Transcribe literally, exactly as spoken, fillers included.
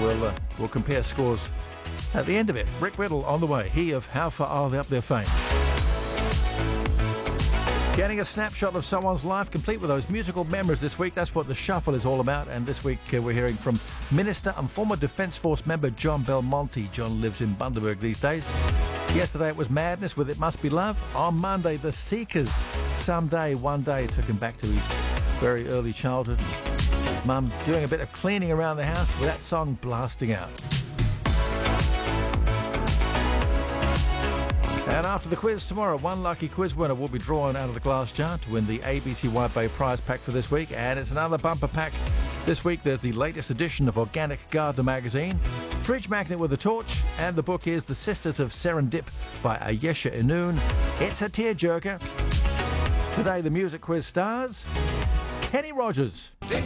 we'll, uh, we'll compare scores at the end of it. Rick Riddle on the way, he of How Far Are They Up There fame. Getting a snapshot of someone's life complete with those musical memories this week. That's what the Shuffle is all about. And this week uh, we're hearing from Minister and former Defence Force member John Belmonte. John lives in Bundaberg these days. Yesterday it was Madness with It Must Be Love. On Monday, The Seekers. Someday, One Day took him back to his very early childhood. Mum doing a bit of cleaning around the house with that song blasting out. And after the quiz tomorrow, one lucky quiz winner will be drawn out of the glass jar to win the A B C Wide Bay prize pack for this week. And it's another bumper pack. This week there's the latest edition of Organic Gardener magazine, fridge magnet with a torch, and the book is The Sisters of Serendip by Ayesha Inun. It's a tearjerker. Today the music quiz stars Kenny Rogers.